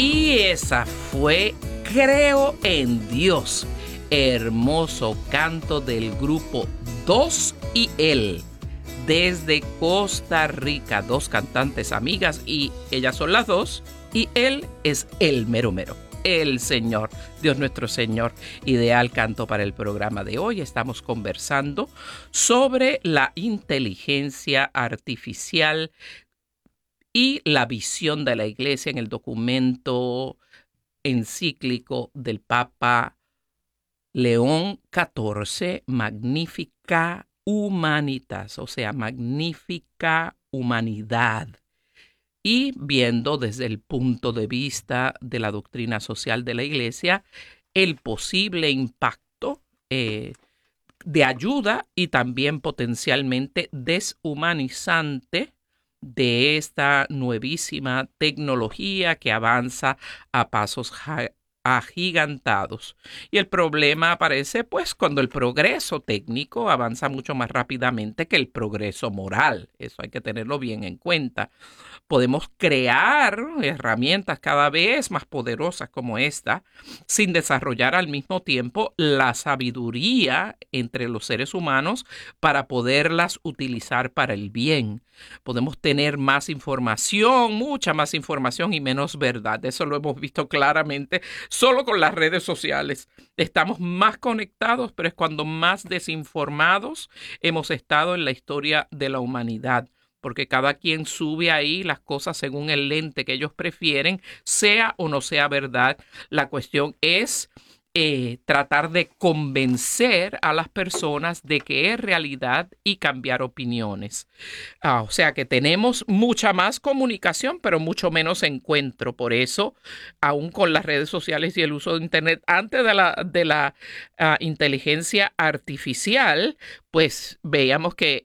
Y esa fue Creo en Dios. Hermoso canto del grupo Dos y Él, desde Costa Rica. Dos cantantes amigas y ellas son las dos y él es el mero mero. El Señor, Dios nuestro Señor. Ideal canto para el programa de hoy. Estamos conversando sobre la inteligencia artificial y la visión de la Iglesia en el documento encíclico del Papa León XIV, Magnificat Humanitas, o sea, Magnífica Humanidad. Y viendo desde el punto de vista de la doctrina social de la Iglesia el posible impacto de ayuda y también potencialmente deshumanizante de esta nuevísima tecnología que avanza a pasos agigantados. Y el problema aparece pues cuando el progreso técnico avanza mucho más rápidamente que el progreso moral. Eso hay que tenerlo bien en cuenta. Podemos crear herramientas cada vez más poderosas como esta, sin desarrollar al mismo tiempo la sabiduría entre los seres humanos para poderlas utilizar para el bien. Podemos tener más información, mucha más información y menos verdad. Eso lo hemos visto claramente solo con las redes sociales. Estamos más conectados, pero es cuando más desinformados hemos estado en la historia de la humanidad. Porque cada quien sube ahí las cosas según el lente que ellos prefieren, sea o no sea verdad. La cuestión es tratar de convencer a las personas de que es realidad y cambiar opiniones. O sea que tenemos mucha más comunicación, pero mucho menos encuentro. Por eso, aún con las redes sociales y el uso de Internet, antes de la inteligencia artificial, pues veíamos que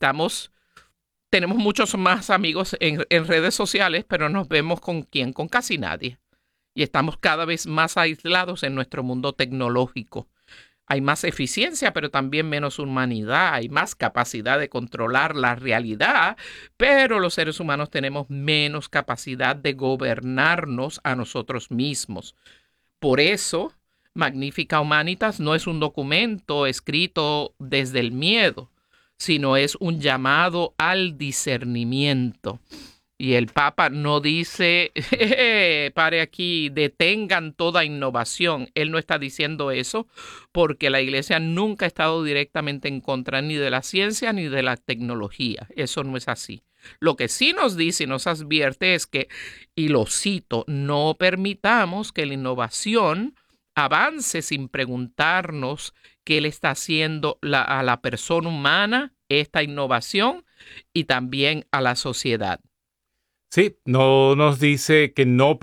tenemos muchos más amigos en redes sociales, pero nos vemos con quién, con casi nadie. Y estamos cada vez más aislados en nuestro mundo tecnológico. Hay más eficiencia, pero también menos humanidad. Hay más capacidad de controlar la realidad, pero los seres humanos tenemos menos capacidad de gobernarnos a nosotros mismos. Por eso, Magnificat Humanitas no es un documento escrito desde el miedo, sino es un llamado al discernimiento. Y el Papa no dice, pare aquí, detengan toda innovación. Él no está diciendo eso porque la Iglesia nunca ha estado directamente en contra ni de la ciencia ni de la tecnología. Eso no es así. Lo que sí nos dice y nos advierte es que, y lo cito, no permitamos que la innovación avance sin preguntarnos qué le está haciendo a la persona humana esta innovación y también a la sociedad. Sí, no nos dice que no